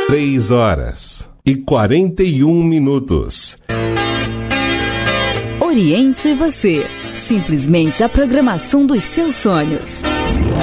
3h41. Oriente você. Simplesmente a programação dos seus sonhos.